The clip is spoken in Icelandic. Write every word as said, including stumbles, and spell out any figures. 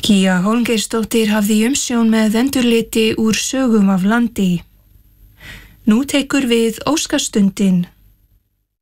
Kía Hólmgeirsdóttir hafði umsjón með endurliti úr sögum af landi. Nú tekur við Óskastundin